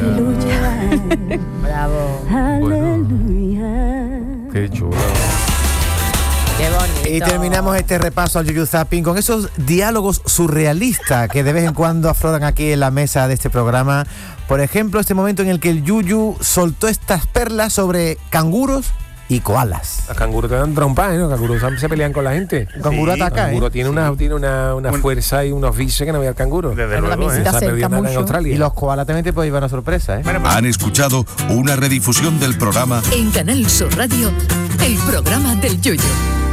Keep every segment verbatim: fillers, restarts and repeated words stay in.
Aleluya. Bravo. Aleluya. Qué chulo. Qué bonito. Y terminamos este repaso al Yuyu Zapping con esos diálogos surrealistas que de vez en cuando afloran aquí en la mesa de este programa. Por ejemplo, este momento en el que el Yuyu soltó estas perlas sobre canguros y koalas. Los canguros te dan trompas, ¿eh? Los canguros se pelean con la gente. Un canguro Sí, ataca, el canguro ¿eh? tiene una, tiene una, una Bueno. fuerza y unos bises que no veía el canguro. Desde Pero luego, también ¿eh? se Se ha acerca perdido nada en mucho. Australia. Y los koalas también te pueden llevar una sorpresa, ¿eh? Bueno, pues, Han escuchado una redifusión del programa En Canal Sur Radio, el programa del Yuyu.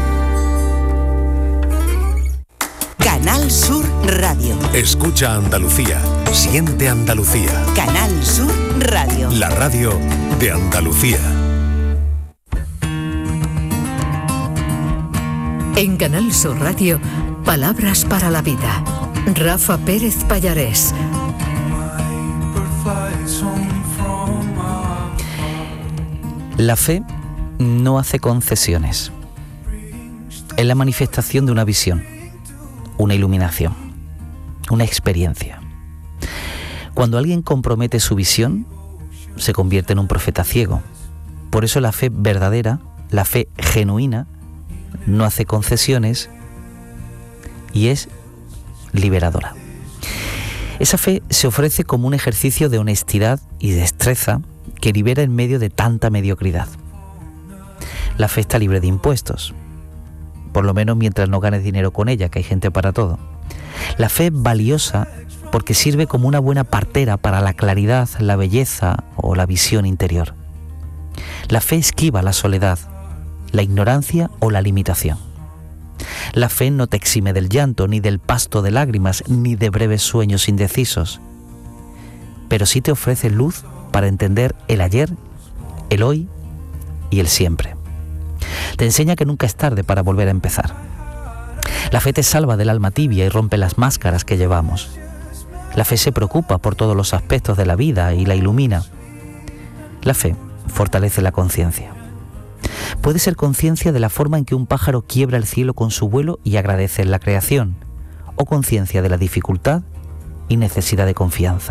Canal Sur Radio. Escucha Andalucía. Siente Andalucía. Canal Sur Radio. La radio de Andalucía. En Canal Sur Radio, palabras para la vida. Rafa Pérez Pallarés. La fe no hace concesiones. Es la manifestación de una visión, una iluminación, una experiencia. Cuando alguien compromete su visión, se convierte en un profeta ciego. Por eso la fe verdadera, la fe genuina, no hace concesiones y es liberadora. Esa fe se ofrece como un ejercicio de honestidad y destreza que libera en medio de tanta mediocridad. La fe está libre de impuestos, por lo menos mientras no ganes dinero con ella, que hay gente para todo. La fe es valiosa porque sirve como una buena partera para la claridad, la belleza o la visión interior. La fe esquiva la soledad, la ignorancia o la limitación. La fe no te exime del llanto, ni del pasto de lágrimas, ni de breves sueños indecisos, pero sí te ofrece luz para entender el ayer, el hoy y el siempre. Te enseña que nunca es tarde para volver a empezar. La fe te salva del alma tibia y rompe las máscaras que llevamos. La fe se preocupa por todos los aspectos de la vida y la ilumina. La fe fortalece la conciencia. Puede ser conciencia de la forma en que un pájaro quiebra el cielo con su vuelo y agradece en la creación, o conciencia de la dificultad y necesidad de confianza.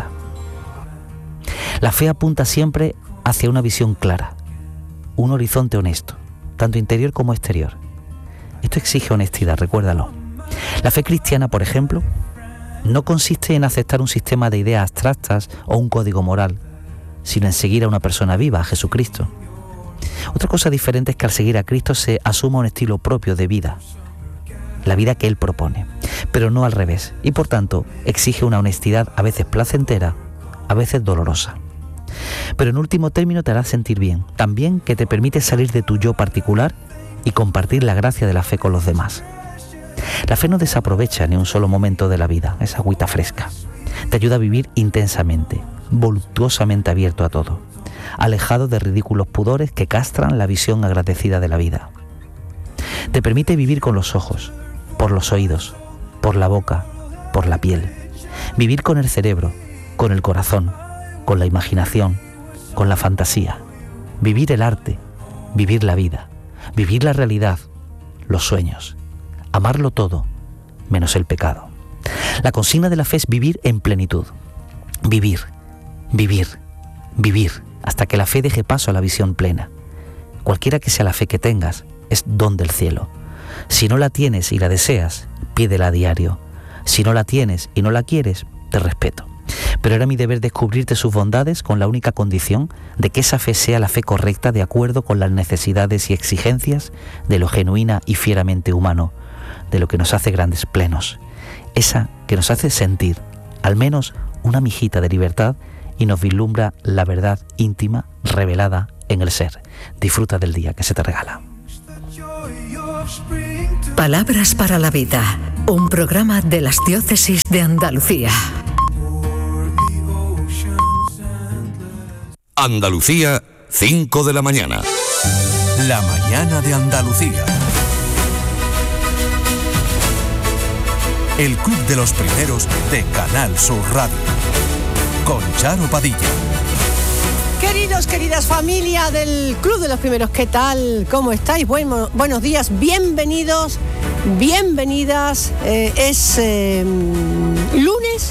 La fe apunta siempre hacia una visión clara, un horizonte honesto, tanto interior como exterior. Esto exige honestidad, recuérdalo. La fe cristiana, por ejemplo, no consiste en aceptar un sistema de ideas abstractas o un código moral, sino en seguir a una persona viva, a Jesucristo. Otra cosa diferente es que al seguir a Cristo se asuma un estilo propio de vida, la vida que Él propone, pero no al revés, y por tanto exige una honestidad a veces placentera, a veces dolorosa. Pero en último término te hará sentir bien, también que te permite salir de tu yo particular y compartir la gracia de la fe con los demás. La fe no desaprovecha ni un solo momento de la vida, es agüita fresca. Te ayuda a vivir intensamente, voluptuosamente abierto a todo, alejado de ridículos pudores que castran la visión agradecida de la vida. Te permite vivir con los ojos, por los oídos, por la boca, por la piel. Vivir con el cerebro, con el corazón, con la imaginación, con la fantasía. Vivir el arte, vivir la vida, vivir la realidad, los sueños. Amarlo todo, menos el pecado. La consigna de la fe es vivir en plenitud. Vivir, vivir, vivir, hasta que la fe deje paso a la visión plena. Cualquiera que sea la fe que tengas, es don del cielo. Si no la tienes y la deseas, pídela a diario. Si no la tienes y no la quieres, te respeto. Pero era mi deber descubrirte sus bondades con la única condición de que esa fe sea la fe correcta de acuerdo con las necesidades y exigencias de lo genuina y fieramente humano, de lo que nos hace grandes plenos. Esa que nos hace sentir, al menos, una mijita de libertad y nos vislumbra la verdad íntima revelada en el ser. Disfruta del día que se te regala. Palabras para la vida, un programa de las diócesis de Andalucía. Andalucía, cinco de la mañana. La mañana de Andalucía. El club de los primeros de Canal Sur Radio. Con Charo Padilla. Queridos, queridas familia del Club de los Primeros, ¿qué tal? ¿Cómo estáis? Bueno, buenos días, bienvenidos, bienvenidas. Eh, es eh, lunes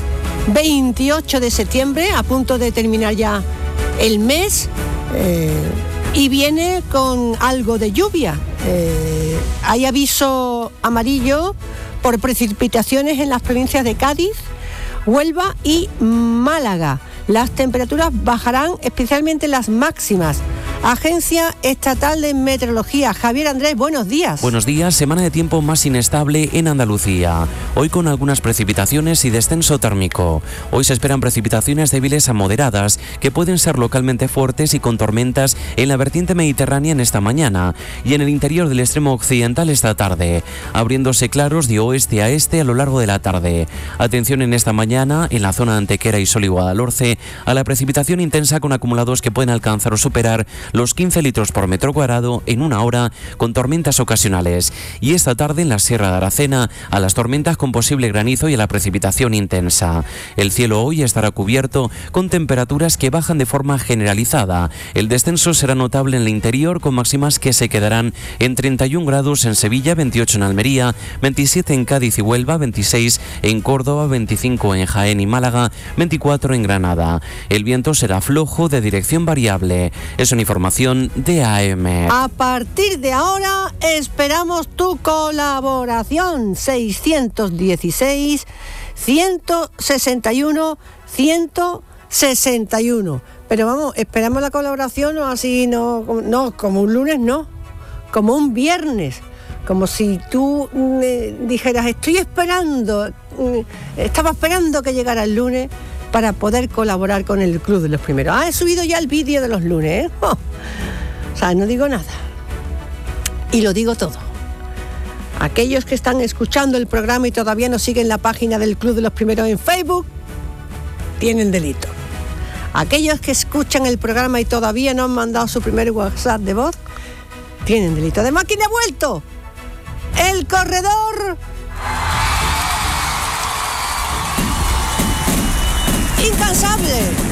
veintiocho de septiembre, a punto de terminar ya el mes, eh, y viene con algo de lluvia. Eh, hay aviso amarillo por precipitaciones en las provincias de Cádiz, Huelva y Málaga. Las temperaturas bajarán, especialmente las máximas. Agencia Estatal de Meteorología. Javier Andrés, buenos días. Buenos días. Semana de tiempo más inestable en Andalucía. Hoy con algunas precipitaciones y descenso térmico. Hoy se esperan precipitaciones débiles a moderadas que pueden ser localmente fuertes y con tormentas en la vertiente mediterránea en esta mañana y en el interior del extremo occidental esta tarde, abriéndose claros de oeste a este a lo largo de la tarde. Atención en esta mañana en la zona de Antequera y Sol y Guadalhorce a la precipitación intensa con acumulados que pueden alcanzar o superar los quince litros por metro cuadrado en una hora, con tormentas ocasionales. Y esta tarde en la Sierra de Aracena a las tormentas con posible granizo y a la precipitación intensa. El cielo hoy estará cubierto con temperaturas que bajan de forma generalizada. El descenso será notable en el interior, con máximas que se quedarán en treinta y un grados en Sevilla, veintiocho en Almería, veintisiete en Cádiz y Huelva, veintiséis en Córdoba, veinticinco en Jaén y Málaga, veinticuatro en Granada. El viento será flojo de dirección variable. Es una información de A M. A partir de ahora esperamos tu colaboración. seiscientos dieciséis, ciento sesenta y uno, ciento sesenta y uno. Pero vamos, esperamos la colaboración, o así, no, no, como un lunes, no, como un viernes. Como si tú me dijeras, estoy esperando, estaba esperando que llegara el lunes para poder colaborar con el Club de los Primeros. Ah, he subido ya el vídeo de los lunes, ¿eh? Oh. O sea, no digo nada. Y lo digo todo. Aquellos que están escuchando el programa y todavía no siguen la página del Club de los Primeros en Facebook, tienen delito. Aquellos que escuchan el programa y todavía no han mandado su primer WhatsApp de voz, tienen delito. Además, ¿quién ha vuelto? El corredor incansable,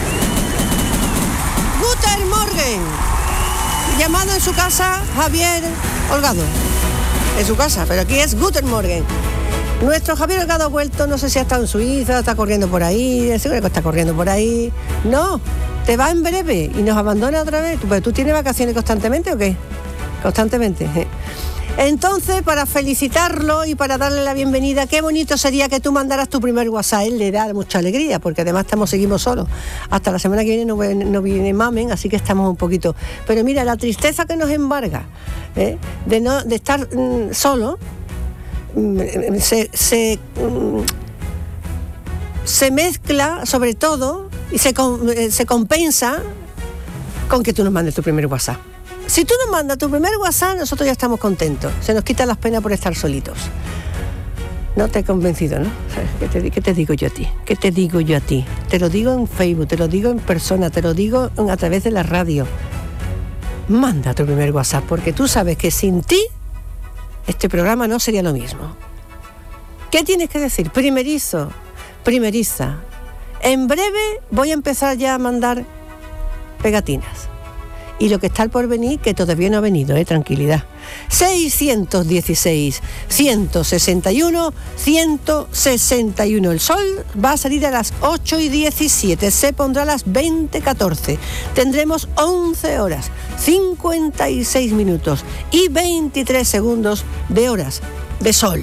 Guten Morgen, llamado en su casa Javier Holgado, en su casa, pero aquí es Guten Morgen. Nuestro Javier Holgado ha vuelto, no sé si ha estado en Suiza, está corriendo por ahí, seguro que está corriendo por ahí. No, te va en breve y nos abandona otra vez. ¿Pero tú tienes vacaciones constantemente o qué? Constantemente. Entonces, para felicitarlo y para darle la bienvenida, qué bonito sería que tú mandaras tu primer WhatsApp. Él le da mucha alegría, porque además estamos, seguimos solos. Hasta la semana que viene no, no viene Mamen, así que estamos un poquito. Pero mira, la tristeza que nos embarga, ¿eh? de, no, de estar mm, solo, mm, se, se, mm, se mezcla, sobre todo, y se, se compensa con que tú nos mandes tu primer WhatsApp. Si tú nos mandas tu primer WhatsApp, nosotros ya estamos contentos. Se nos quitan las penas por estar solitos. No te he convencido, ¿no? ¿Qué te, qué te digo yo a ti? ¿Qué te digo yo a ti? Te lo digo en Facebook, te lo digo en persona, te lo digo a través de la radio. Manda tu primer WhatsApp, porque tú sabes que sin ti este programa no sería lo mismo. ¿Qué tienes que decir? Primerizo, primeriza. En breve voy a empezar ya a mandar pegatinas. Y lo que está al por venir, que todavía no ha venido, eh, tranquilidad. seiscientos dieciséis, ciento sesenta y uno, ciento sesenta y uno. El sol va a salir a las ocho y diecisiete, se pondrá a las veinte catorce. Tendremos once horas, cincuenta y seis minutos y veintitrés segundos de horas de sol.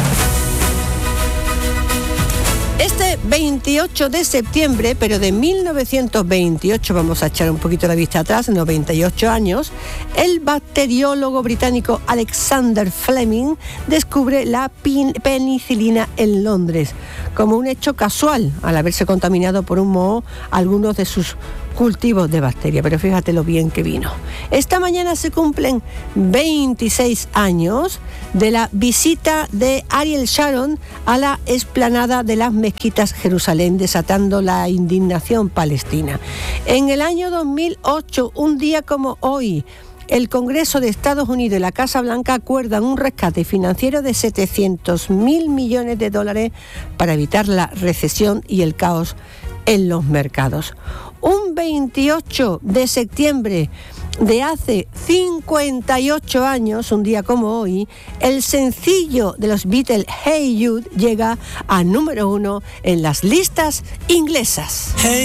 Este veintiocho de septiembre, pero de mil novecientos veintiocho, vamos a echar un poquito la vista atrás, noventa y ocho años, el bacteriólogo británico Alexander Fleming descubre la penicilina en Londres, como un hecho casual, al haberse contaminado por un moho algunos de sus cultivos de bacterias, pero fíjate lo bien que vino. Esta mañana se cumplen veintiséis años de la visita de Ariel Sharon a la explanada de las mezquitas Jerusalén, desatando la indignación palestina. En el año dos mil ocho, un día como hoy, el Congreso de Estados Unidos y la Casa Blanca acuerdan un rescate financiero de setecientos mil millones de dólares para evitar la recesión y el caos en los mercados. Un veintiocho de septiembre de hace cincuenta y ocho años, un día como hoy, el sencillo de los Beatles, Hey Jude, llega a número uno en las listas inglesas. Hey.